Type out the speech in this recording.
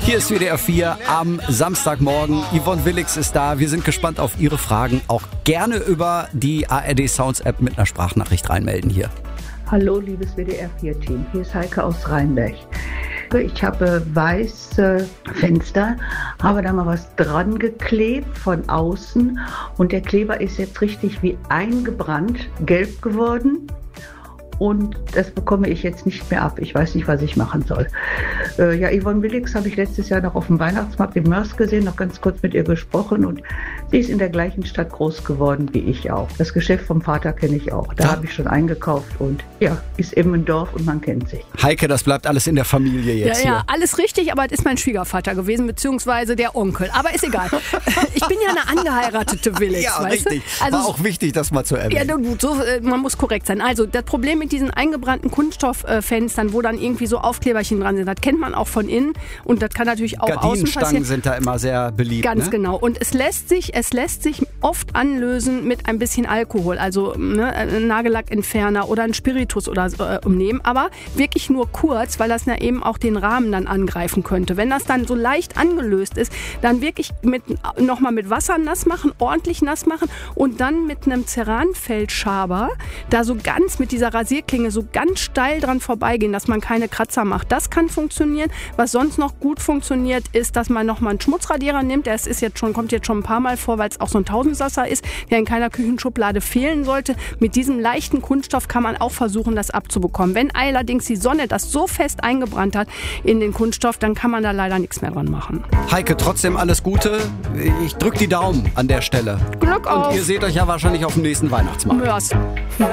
Hier ist WDR 4 am Samstagmorgen. Yvonne Willix ist da. Wir sind gespannt auf Ihre Fragen. Auch gerne über die ARD Sounds App mit einer Sprachnachricht reinmelden hier. Hallo, liebes WDR 4-Team. Hier ist Heike aus Rheinberg. Ich habe weiße Fenster, habe da mal was dran geklebt von außen und der Kleber ist jetzt richtig wie eingebrannt, gelb geworden. Und das bekomme ich jetzt nicht mehr ab. Ich weiß nicht, was ich machen soll. Yvonne Willix habe ich letztes Jahr noch auf dem Weihnachtsmarkt in Mörs gesehen, noch ganz kurz mit ihr gesprochen. Und sie ist in der gleichen Stadt groß geworden wie ich auch. Das Geschäft vom Vater kenne ich auch. Da habe ich schon eingekauft und ist eben ein Dorf und man kennt sich. Heike, das bleibt alles in der Familie jetzt hier. Ja, alles richtig, aber es ist mein Schwiegervater gewesen, beziehungsweise der Onkel. Aber ist egal. Ich bin ja eine angeheiratete Willix, Ja, weißt richtig. du? Also, war auch wichtig, das mal zu erwähnen. Ja, gut, so, man muss korrekt sein. Also das Problem mit diesen eingebrannten Kunststofffenstern, wo dann irgendwie so Aufkleberchen dran sind, das kennt man auch von innen und das kann natürlich auch außen Gardinenstangen passieren. sind da immer sehr beliebt. Ganz genau. Und es lässt sich oft anlösen mit ein bisschen Alkohol, also ein Nagellackentferner oder ein Spiritus oder so, umnehmen, aber wirklich nur kurz, weil das ja eben auch den Rahmen dann angreifen könnte. Wenn das dann so leicht angelöst ist, dann wirklich nochmal mit Wasser nass machen, ordentlich nass machen und dann mit einem Ceranfeldschaber da so ganz mit dieser Rasierklinge so ganz steil dran vorbeigehen, dass man keine Kratzer macht. Das kann funktionieren. Was sonst noch gut funktioniert, ist, dass man nochmal einen Schmutzradierer nimmt. Der kommt jetzt schon ein paar Mal vor, weil es auch so ein Tausendsasser ist, der in keiner Küchenschublade fehlen sollte. Mit diesem leichten Kunststoff kann man auch versuchen, das abzubekommen. Wenn allerdings die Sonne das so fest eingebrannt hat in den Kunststoff, dann kann man da leider nichts mehr dran machen. Heike, trotzdem alles Gute. Ich drücke die Daumen an der Stelle. Glück auf! Und ihr seht euch ja wahrscheinlich auf dem nächsten Weihnachtsmarkt. Mörs.